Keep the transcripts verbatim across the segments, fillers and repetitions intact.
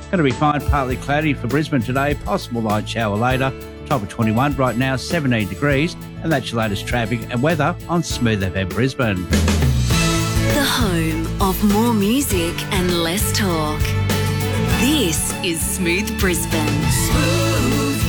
Going to be fine, partly cloudy for Brisbane today. Possible light shower later. Top of twenty-one. Right now, seventeen degrees. And that's your latest traffic and weather on Smooth F M Brisbane. The home of more music and less talk. This is Smooth Brisbane. Smooth.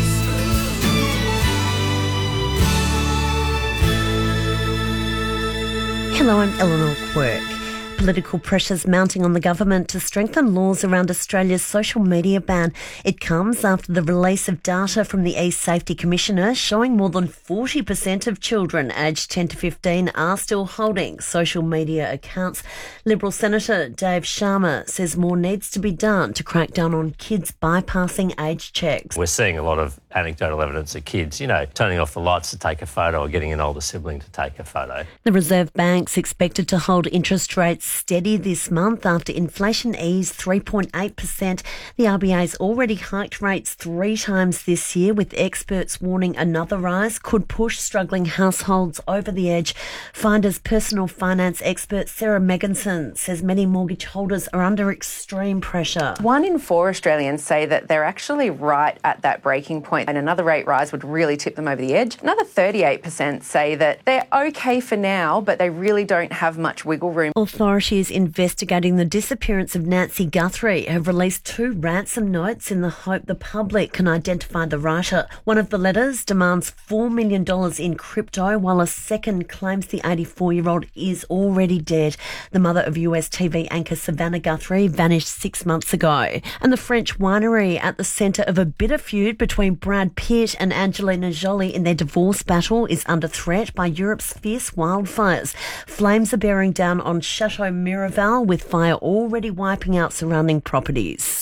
Hello, I'm Eleanor Quirk. Political pressures mounting on the government to strengthen laws around Australia's social media ban. It comes after the release of data from the e-Safety Commissioner showing more than forty percent of children aged ten to fifteen are still holding social media accounts. Liberal Senator Dave Sharma says more needs to be done to crack down on kids bypassing age checks. We're seeing a lot of anecdotal evidence of kids, you know, turning off the lights to take a photo or getting an older sibling to take a photo. The Reserve Bank's expected to hold interest rates steady this month after inflation eased three point eight percent. The R B A's already hiked rates three times this year, with experts warning another rise could push struggling households over the edge. Finder's personal finance expert Sarah Megginson says many mortgage holders are under extreme pressure. One in four Australians say that they're actually right at that breaking point, and another rate rise would really tip them over the edge. Another thirty-eight percent say that they're okay for now, but they really don't have much wiggle room. Authorities investigating the disappearance of Nancy Guthrie have released two ransom notes in the hope the public can identify the writer. One of the letters demands four million dollars in crypto, while a second claims the eighty-four-year-old is already dead. The mother of U S T V anchor Savannah Guthrie vanished six months ago. And the French winery at the centre of a bitter feud between Brad Pitt and Angelina Jolie in their divorce battle is under threat by Europe's fierce wildfires. Flames are bearing down on Chateau Miraval, with fire already wiping out surrounding properties.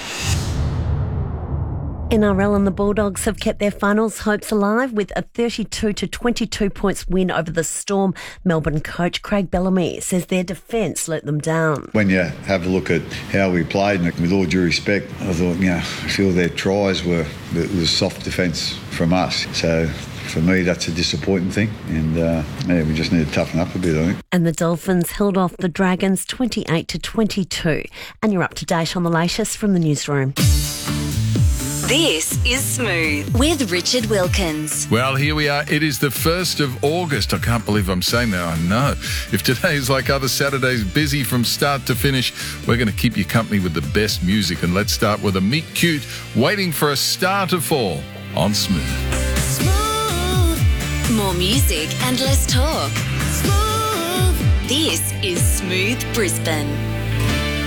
N R L and the Bulldogs have kept their finals hopes alive with a thirty-two to twenty-two points win over the Storm. Melbourne coach Craig Bellamy says their defence let them down. When you have a look at how we played, and with all due respect, I thought, you know, I feel their tries were, it was soft defence from us. So for me, that's a disappointing thing, and uh, yeah, we just need to toughen up a bit, I think. And the Dolphins held off the Dragons twenty-eight to twenty-two. And you're up to date on the latest from the newsroom. This is Smooth with Richard Wilkins. Well, here we are. It is the first of August. I can't believe I'm saying that. I know. If today is like other Saturdays, busy from start to finish, we're going to keep you company with the best music. And let's start with a Meet Cute, Waiting for a Star to Fall on Smooth. Smooth. More music and less talk. Smooth. This is Smooth Brisbane.